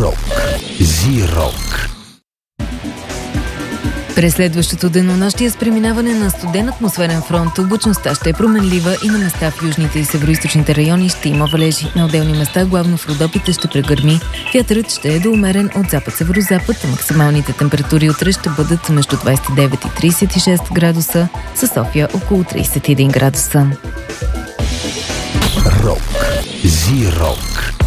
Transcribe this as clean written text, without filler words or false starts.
Рок. Зирок. През следващото денонощие с преминаване на студен атмосферен фронт, облачността ще е променлива и на места в южните и североизточните райони ще има валежи. На отделни места, главно в Родопите, ще прегърми. Вятърът ще е до умерен от запад-северозапад. Максималните температури утре ще бъдат между 29 и 36 градуса, със София около 31 градуса. Рок. Зирок.